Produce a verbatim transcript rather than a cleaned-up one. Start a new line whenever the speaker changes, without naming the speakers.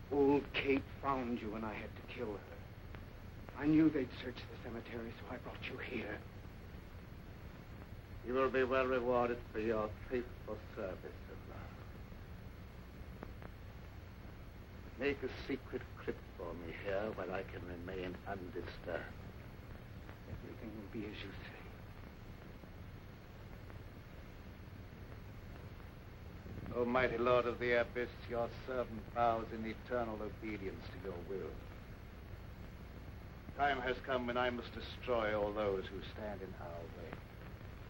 Old Kate found you and I had to kill her. I knew they'd search the cemetery, so I brought you here.
You will be well rewarded for your faithful service, Sibla. Make a secret crypt for me here where I can remain undisturbed.
Everything will be as you say.
O mighty Lord of the Abyss, your servant bows in eternal obedience to your will. Time has come when I must destroy all those who stand in our way.